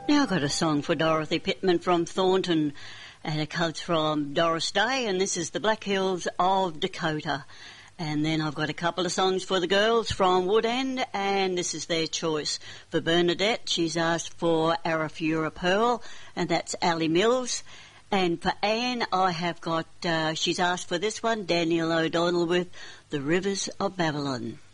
Now I've got a song for Dorothy Pittman from Thornton, and it comes from Doris Day, and this is the Black Hills of Dakota. And then I've got a couple of songs for the girls from Woodend, and this is their choice. For Bernadette, she's asked for Arafura Pearl, and that's Ali Mills. And for Anne, I have got, she's asked for this one, Daniel O'Donnell with The Rivers of Babylon.